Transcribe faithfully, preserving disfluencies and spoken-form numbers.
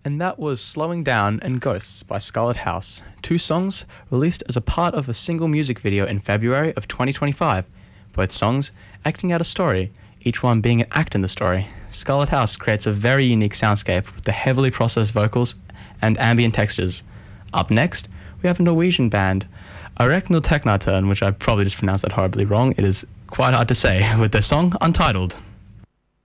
And that was Slowing Down and Ghosts by Scarlet House, two songs released as a part of a single music video in February of twenty twenty-five. Both songs acting out a story, each one being an act in the story. Scarlet House creates a very unique soundscape with the heavily processed vocals and ambient textures. Up next, we have a Norwegian band, Areknul Teknatern, which I probably just pronounced that horribly wrong. It is quite hard to say, with their song Untitled.